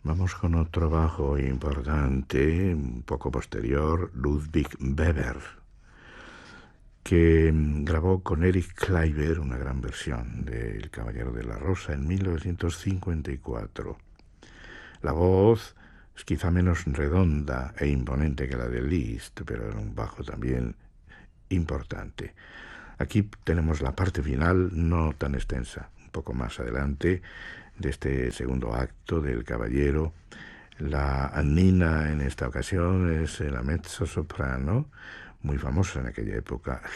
Vamos con otro bajo importante, un poco posterior, Ludwig Weber, que grabó con Eric Kleiber una gran versión de El Caballero de la Rosa en 1954. La voz es quizá menos redonda e imponente que la de Liszt, pero era un bajo también importante. Aquí tenemos la parte final, no tan extensa, un poco más adelante de este segundo acto del Caballero. La Nina en esta ocasión es la mezzo soprano, muy famosa en aquella época,